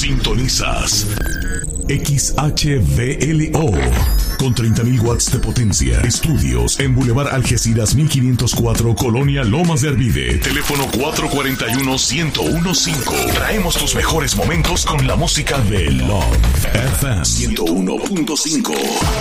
Sintonizas XHVLO con 30.000 watts de potencia. Estudios en Boulevard Algeciras 1504, Colonia Lomas de Arvide. Teléfono 441-1015. Traemos tus mejores momentos con la música de Love FM 101.5.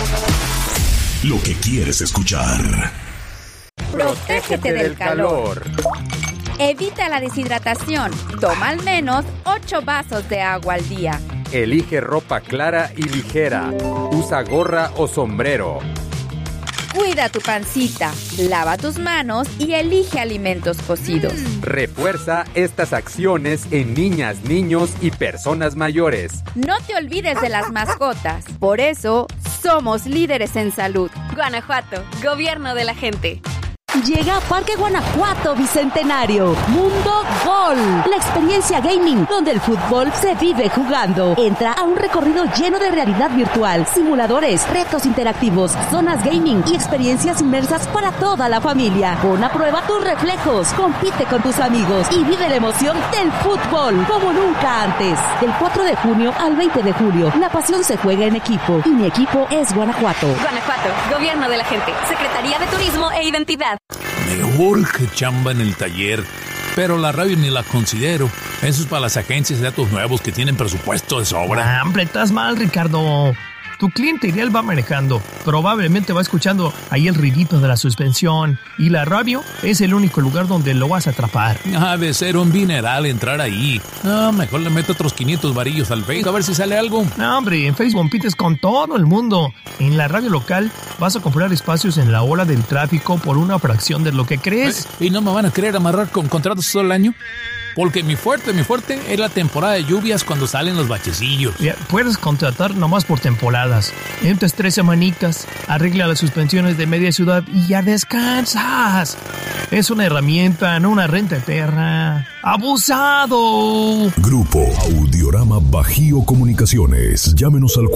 Lo que quieres escuchar. Protégete del calor. Evita la deshidratación. Toma al menos 8 vasos de agua al día. Elige ropa clara y ligera. Usa gorra o sombrero. Cuida tu pancita. Lava tus manos y elige alimentos cocidos. Refuerza estas acciones en niñas, niños y personas mayores. No te olvides de las mascotas. Por eso, somos líderes en salud. Guanajuato, gobierno de la gente. Llega a Parque Guanajuato Bicentenario, Mundo Gol, la experiencia gaming donde el fútbol se vive jugando. Entra a un recorrido lleno de realidad virtual, simuladores, retos interactivos, zonas gaming y experiencias inmersas para toda la familia. Pon a prueba tus reflejos, compite con tus amigos y vive la emoción del fútbol como nunca antes. Del 4 de junio al 20 de julio, la pasión se juega en equipo y mi equipo es Guanajuato. Guanajuato, gobierno de la gente, Secretaría de Turismo e Identidad. Mejor que chamba en el taller, pero la radio ni la considero. Eso es para las agencias de datos nuevos que tienen presupuesto de sobra. Hombre, estás mal, Ricardo. Tu cliente ideal va manejando. Probablemente va escuchando ahí el ruidito de la suspensión. Y la radio es el único lugar donde lo vas a atrapar. Ha de ser un dineral entrar ahí. No, mejor le meto otros 500 varillos al Facebook a ver si sale algo. No, hombre, en Facebook compites con todo el mundo. En la radio local vas a comprar espacios en la hora del tráfico por una fracción de lo que crees. ¿Y no me van a querer amarrar con contratos todo el año? Porque mi fuerte es la temporada de lluvias cuando salen los bachecillos. Ya, puedes contratar nomás por temporadas. Entras 3 semanitas, arregla las suspensiones de media ciudad y ya descansas. Es una herramienta, no una renta eterna. ¡Abusado! Grupo Audiorama Bajío Comunicaciones. Llámenos al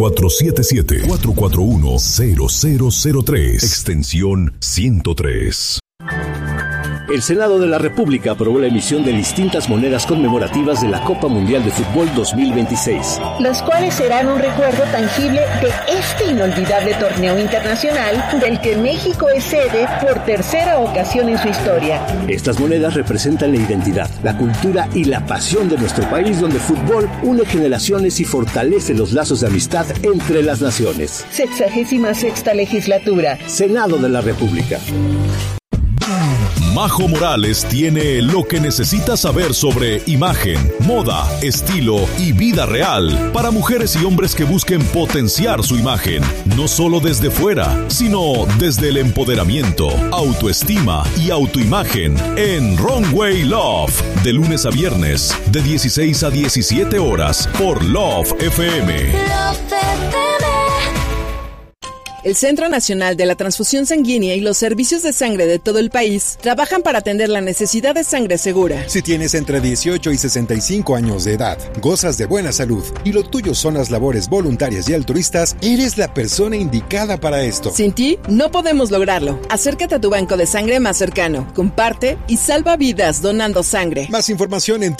477-441-0003. Extensión 103. El Senado de la República aprobó la emisión de distintas monedas conmemorativas de la Copa Mundial de Fútbol 2026. Las cuales serán un recuerdo tangible de este inolvidable torneo internacional del que México es sede por tercera ocasión en su historia. Estas monedas representan la identidad, la cultura y la pasión de nuestro país, donde el fútbol une generaciones y fortalece los lazos de amistad entre las naciones. 66ª legislatura. Senado de la República. Majo Morales tiene lo que necesitas saber sobre imagen, moda, estilo y vida real para mujeres y hombres que busquen potenciar su imagen, no solo desde fuera, sino desde el empoderamiento, autoestima y autoimagen en Runway Love, de lunes a viernes, de 16 a 17 horas por Love FM. El Centro Nacional de la Transfusión Sanguínea y los servicios de sangre de todo el país trabajan para atender la necesidad de sangre segura. Si tienes entre 18 y 65 años de edad, gozas de buena salud y lo tuyo son las labores voluntarias y altruistas, eres la persona indicada para esto. Sin ti, no podemos lograrlo. Acércate a tu banco de sangre más cercano, comparte y salva vidas donando sangre. Más información en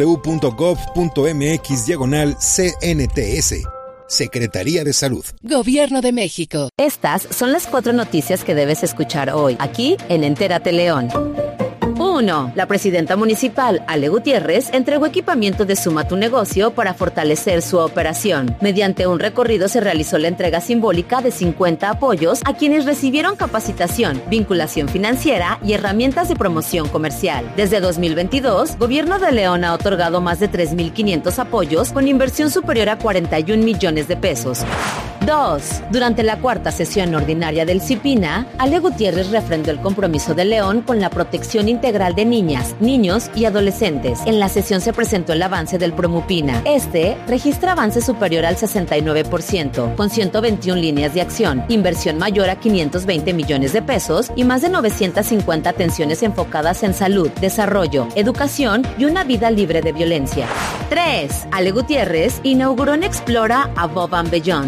www.gov.mx/CNTS. Secretaría de Salud. Gobierno de México. Estas son las 4 noticias que debes escuchar hoy, aquí en Entérate León. 1. La presidenta municipal, Ale Gutiérrez, entregó equipamiento de Suma Tu Negocio para fortalecer su operación. Mediante un recorrido se realizó la entrega simbólica de 50 apoyos a quienes recibieron capacitación, vinculación financiera y herramientas de promoción comercial. Desde 2022, Gobierno de León ha otorgado más de 3,500 apoyos con inversión superior a 41 millones de pesos. 2. Durante la 4ª sesión ordinaria del CIPINA, Ale Gutiérrez refrendó el compromiso de León con la protección integral de niñas, niños y adolescentes. En la sesión se presentó el avance del Promupina. Este registra avance superior al 69%, con 121 líneas de acción, inversión mayor a 520 millones de pesos y más de 950 atenciones enfocadas en salud, desarrollo, educación y una vida libre de violencia. 3. Ale Gutiérrez inauguró en Explora Above and Beyond, más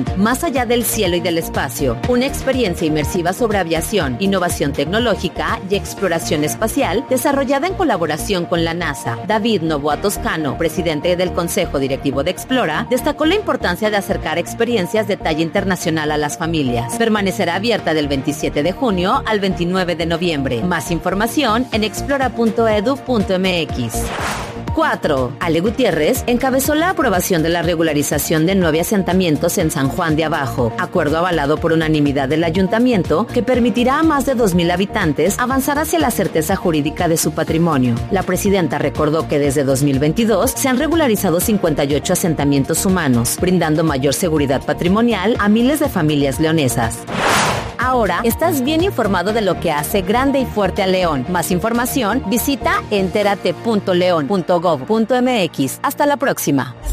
más allá del cielo y del espacio. Una experiencia inmersiva sobre aviación, innovación tecnológica y exploración espacial desarrollada en colaboración con la NASA. David Novoa Toscano, presidente del Consejo Directivo de Explora, destacó la importancia de acercar experiencias de talla internacional a las familias. Permanecerá abierta del 27 de junio al 29 de noviembre. Más información en explora.edu.mx. 4. Ale Gutiérrez encabezó la aprobación de la regularización de 9 asentamientos en San Juan de Abajo, acuerdo avalado por unanimidad del ayuntamiento que permitirá a más de 2,000 habitantes avanzar hacia la certeza jurídica de su patrimonio. La presidenta recordó que desde 2022 se han regularizado 58 asentamientos humanos, brindando mayor seguridad patrimonial a miles de familias leonesas. Ahora estás bien informado de lo que hace grande y fuerte a León. Más información, visita enterate.leon.gov.mx. Hasta la próxima.